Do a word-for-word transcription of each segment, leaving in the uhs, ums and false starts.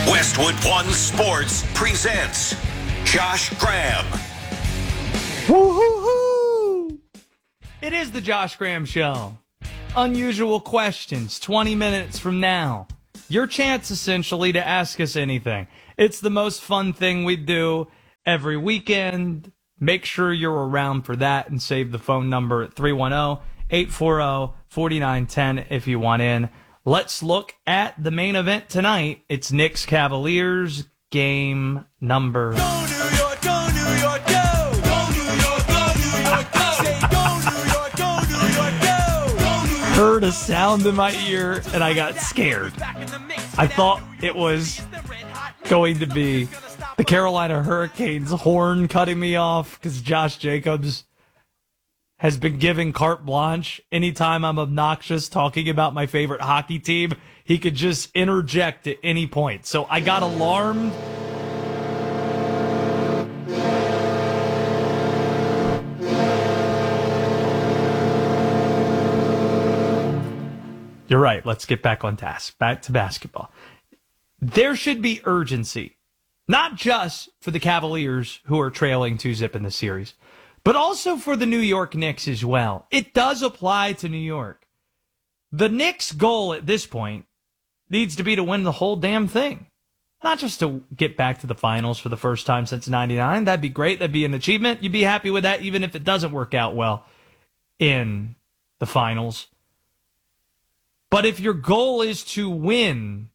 Westwood One Sports presents Josh Graham. Woo-hoo-hoo! It is the Josh Graham Show. Unusual questions, twenty minutes from now. Your chance, essentially, to ask us anything. It's the most fun thing we do every weekend. Make sure you're around for that and save the phone number at three one zero, eight four zero, four nine one zero if you want in. Let's look at the main event tonight. It's Knicks Cavaliers, game number. Go New York, go New York, go! Go New York, go New York, go! Say go New York, go New York, go! Go New York. Heard a sound in my ear and I got scared. I thought it was going to be the Carolina Hurricanes horn cutting me off because Josh Jacobs has been giving carte blanche. Anytime I'm obnoxious talking about my favorite hockey team, he could just interject at any point. So I got alarmed. You're right. Let's get back on task. Back to basketball. There should be urgency, not just for the Cavaliers who are trailing two zip in the series, but also for the New York Knicks as well. It does apply to New York. The Knicks' goal at this point needs to be to win the whole damn thing. Not just to get back to the finals for the first time since ninety-nine. That'd be great. That'd be an achievement. You'd be happy with that even if it doesn't work out well in the finals. But if your goal is to win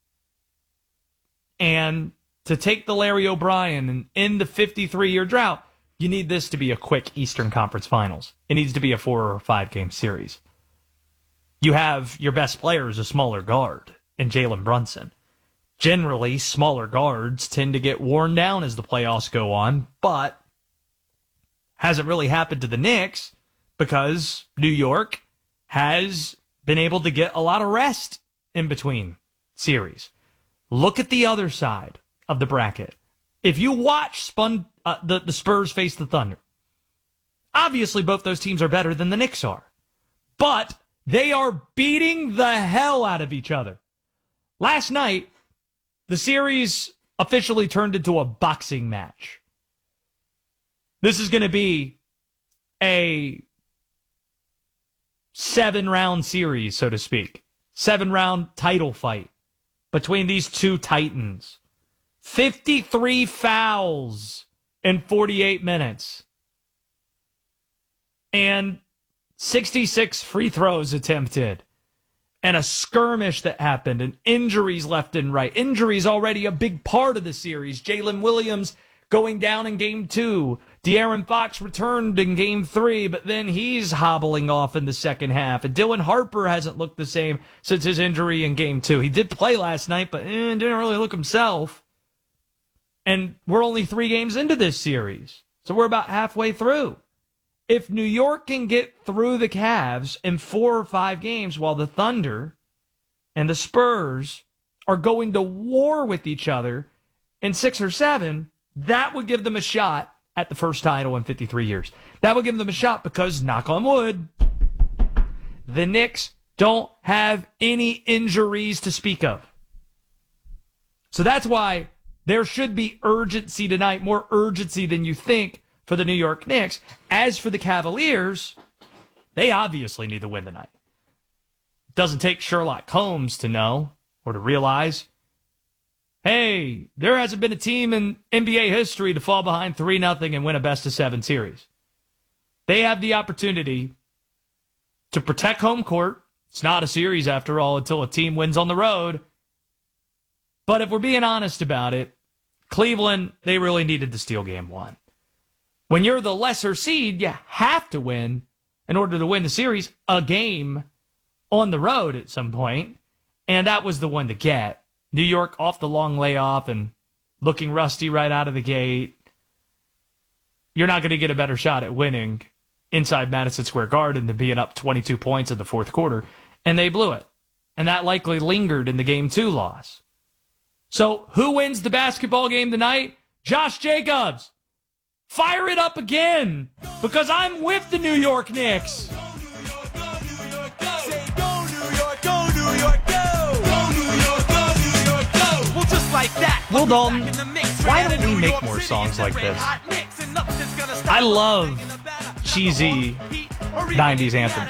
and to take the Larry O'Brien and end the fifty-three-year drought, you need this to be a quick Eastern Conference Finals. It needs to be a four or five game series. You have your best player as a smaller guard in Jalen Brunson. Generally, smaller guards tend to get worn down as the playoffs go on, but hasn't really happened to the Knicks because New York has been able to get a lot of rest in between series. Look at the other side of the bracket. If you watch Spun, uh, the, the Spurs face the Thunder, obviously both those teams are better than the Knicks are. But they are beating the hell out of each other. Last night, the series officially turned into a boxing match. This is going to be a seven-round series, so to speak. Seven-round title fight between these two titans. fifty-three fouls in forty-eight minutes. And sixty-six free throws attempted. And a skirmish that happened. And injuries left and right. Injuries already a big part of the series. Jalen Williams going down in game two. De'Aaron Fox returned in game three, but then he's hobbling off in the second half. And Dylan Harper hasn't looked the same since his injury in game two. He did play last night, but eh, didn't really look himself. And we're only three games into this series. So we're about halfway through. If New York can get through the Cavs in four or five games while the Thunder and the Spurs are going to war with each other in six or seven, that would give them a shot at the first title in fifty-three years. That would give them a shot because, knock on wood, the Knicks don't have any injuries to speak of. So that's why there should be urgency tonight, more urgency than you think for the New York Knicks. As for the Cavaliers, they obviously need to win tonight. It doesn't take Sherlock Holmes to know or to realize, hey, there hasn't been a team in N B A history to fall behind three nothing and win a best-of-seven series. They have the opportunity to protect home court. It's not a series, after all, until a team wins on the road. But if we're being honest about it, Cleveland, they really needed to steal game one. When you're the lesser seed, you have to win in order to win the series, a game on the road at some point. And that was the one to get. New York off the long layoff and looking rusty right out of the gate. You're not going to get a better shot at winning inside Madison Square Garden than being up twenty-two points in the fourth quarter. And they blew it. And that likely lingered in the game two loss. So who wins the basketball game tonight? Josh Jacobs. Fire it up again, because I'm with the New York Knicks. Go New York, go New York, go! Say go New York, go New York, go! Go New York, go New York, go! Well, just like Will Dalton, why don't we make more songs like this? I love cheesy nineties anthems.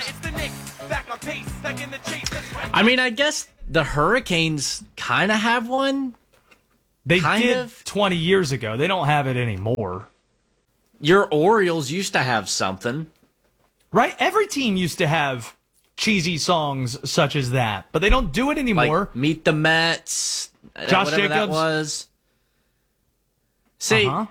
I mean, I guess the Hurricanes kind of have one. They Kind did of. twenty years ago. They don't have it anymore. Your Orioles used to have something. Right? Every team used to have cheesy songs such as that, but they don't do it anymore. Like Meet the Mets. uh, Josh whatever that Jacobs. was. See, Uh-huh.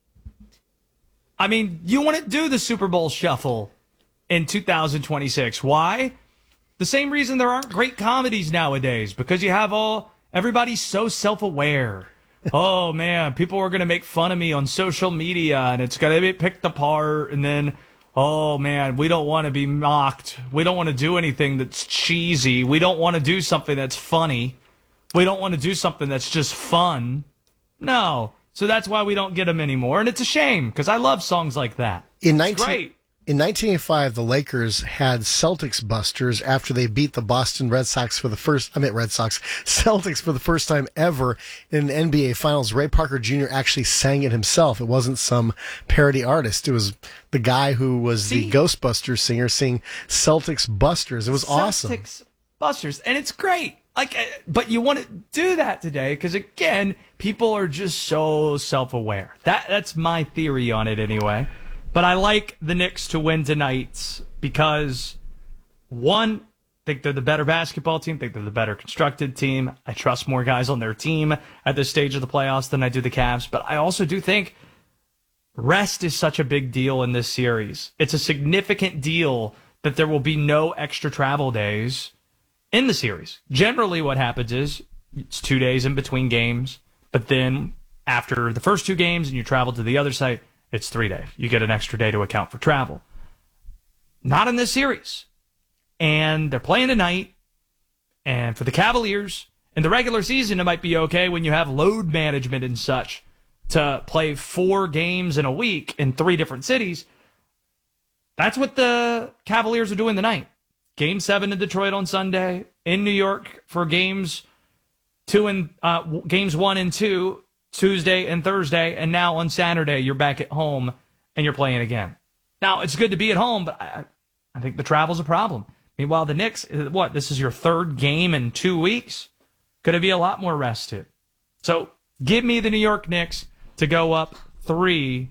I mean, you wouldn't do the Super Bowl shuffle in two thousand twenty-six. Why? The same reason there aren't great comedies nowadays, because you have all, everybody's so self-aware. Oh man, people are going to make fun of me on social media and it's going to be picked apart. And then, oh man, we don't want to be mocked. We don't want to do anything that's cheesy. We don't want to do something that's funny. We don't want to do something that's just fun. No. So that's why we don't get them anymore. And it's a shame because I love songs like that. In It's 19, great. in nineteen eighty-five, the Lakers had Celtics busters after they beat the Boston Red Sox for the first, I meant Red Sox, Celtics for the first time ever in an N B A Finals. Ray Parker Junior actually sang it himself. It wasn't some parody artist. It was the guy who was See? the Ghostbusters singer singing Celtics Busters. It was awesome. Celtics Busters, and it's great. Like, uh, but you want to do that today because again, people are just so self-aware. That that's my theory on it anyway. But I like the Knicks to win tonight because one, think they're the better basketball team, think they're the better constructed team. I trust more guys on their team at this stage of the playoffs than I do the Cavs. But I also do think rest is such a big deal in this series. It's a significant deal that there will be no extra travel days in the series. Generally what happens is it's two days in between games, but then after the first two games and you travel to the other site, it's three days. You get an extra day to account for travel. Not in this series. And they're playing tonight. And for the Cavaliers, in the regular season, it might be okay when you have load management and such to play four games in a week in three different cities. That's what the Cavaliers are doing tonight. Game seven in Detroit on Sunday, in New York for games two and uh, games one and two, Tuesday and Thursday, and now on Saturday you're back at home and you're playing again. Now it's good to be at home, but I, I think the travel's a problem. Meanwhile, the Knicks, what? This is your third game in two weeks. Going to be a lot more rested. So give me the New York Knicks to go up three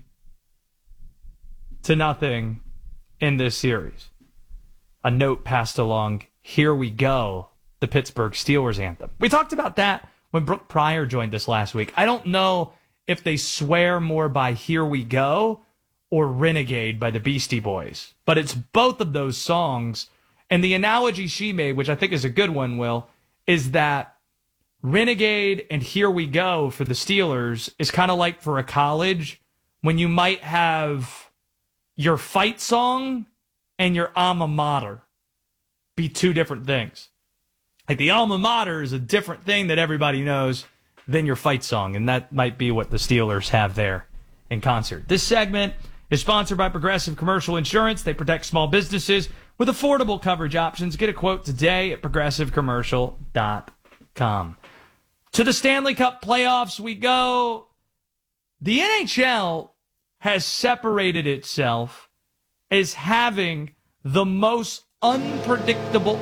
to nothing in this series. A note passed along, here we go, the Pittsburgh Steelers anthem. We talked about that when Brooke Pryor joined us last week. I don't know if they swear more by Here We Go or Renegade by the Beastie Boys, but it's both of those songs. And the analogy she made, which I think is a good one, Will, is that Renegade and Here We Go for the Steelers is kind of like for a college when you might have your fight song and your alma mater be two different things. Like the alma mater is a different thing that everybody knows than your fight song, and that might be what the Steelers have there in concert. This segment is sponsored by Progressive Commercial Insurance. They protect small businesses with affordable coverage options. Get a quote today at progressive commercial dot com. To the Stanley Cup playoffs we go. The N H L has separated itself as having the most unpredictable...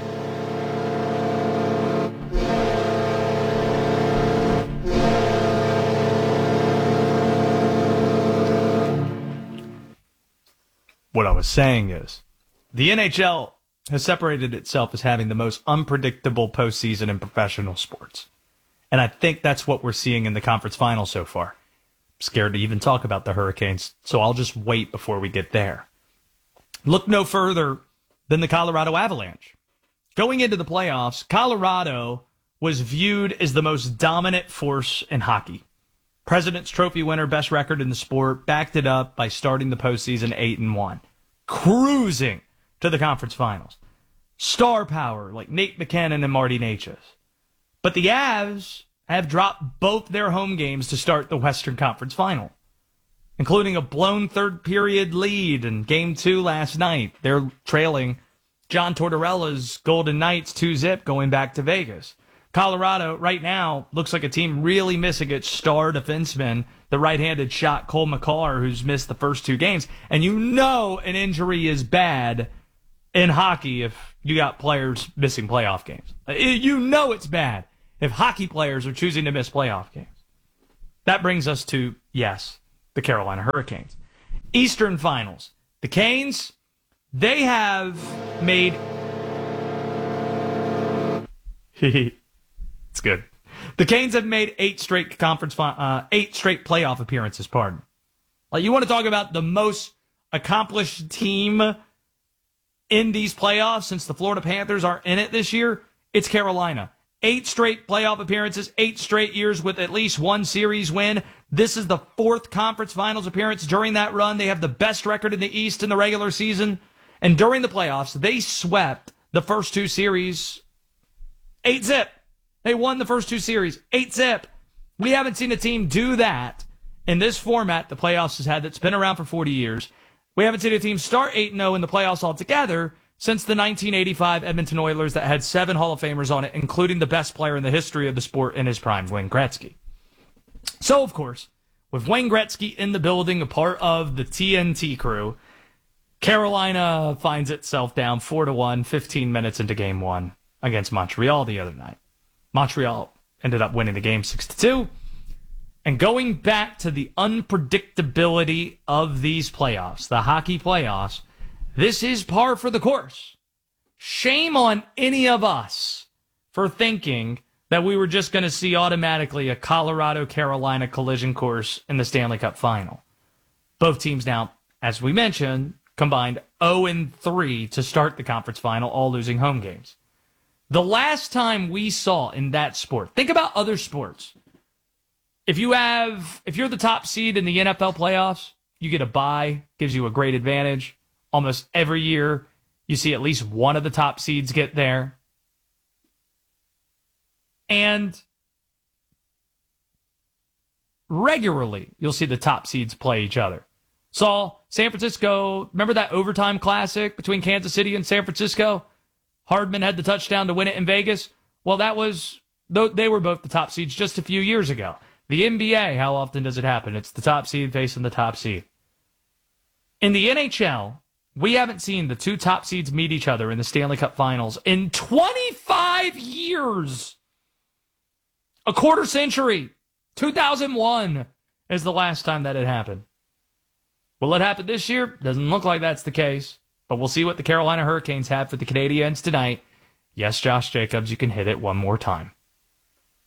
What I was saying is, the N H L has separated itself as having the most unpredictable postseason in professional sports. And I think that's what we're seeing in the conference final so far. I'm scared to even talk about the Hurricanes, so I'll just wait before we get there. Look no further than the Colorado Avalanche. Going into the playoffs, Colorado was viewed as the most dominant force in hockey. President's Trophy winner, best record in the sport, backed it up by starting the postseason eight and one, cruising to the conference finals. Star power like Nate McKinnon and Marty Necas. But the Avs have dropped both their home games to start the Western Conference final, including a blown third period lead in game two last night. They're trailing John Tortorella's Golden Knights two zip going back to Vegas. Colorado right now looks like a team really missing its star defenseman, the right-handed shot Cole McCarr, who's missed the first two games. And you know an injury is bad in hockey if you got players missing playoff games. You know it's bad if hockey players are choosing to miss playoff games. That brings us to, yes, the Carolina Hurricanes. Eastern Finals. The Canes, they have made... It's good. The Canes have made eight straight conference, uh, eight straight playoff appearances, pardon. Like, you want to talk about the most accomplished team in these playoffs since the Florida Panthers are in it this year? It's Carolina. Eight straight playoff appearances, eight straight years with at least one series win. This is the fourth conference finals appearance during that run. They have the best record in the East in the regular season. And during the playoffs, they swept the first two series eight zip. They won the first two series eight zip. We haven't seen a team do that in this format the playoffs has had that's been around for forty years. We haven't seen a team start eight and oh in the playoffs altogether since the nineteen eighty-five Edmonton Oilers that had seven Hall of Famers on it, including the best player in the history of the sport in his prime, Wayne Gretzky. So, of course, with Wayne Gretzky in the building, a part of the T N T crew, Carolina finds itself down four to one, fifteen minutes into game one against Montreal the other night. Montreal ended up winning the game six to two. And going back to the unpredictability of these playoffs, the hockey playoffs, this is par for the course. Shame on any of us for thinking that we were just going to see automatically a Colorado-Carolina collision course in the Stanley Cup final. Both teams now, as we mentioned, combined oh and three to start the conference final, all losing home games. The last time we saw in that sport, think about other sports. If you have, if you're the top seed in the N F L playoffs, you get a bye, gives you a great advantage. Almost every year, you see at least one of the top seeds get there. And regularly, you'll see the top seeds play each other. Saw San Francisco, remember that overtime classic between Kansas City and San Francisco? Hardman had the touchdown to win it in Vegas. Well, that was, they were both the top seeds just a few years ago. The N B A, how often does it happen? It's the top seed facing the top seed. In the N H L, we haven't seen the two top seeds meet each other in the Stanley Cup Finals in twenty-five years. A quarter century. two thousand one is the last time that it happened. Will it happen this year? Doesn't look like that's the case. But we'll see what the Carolina Hurricanes have for the Canadiens tonight. Yes, Josh Jacobs, you can hit it one more time.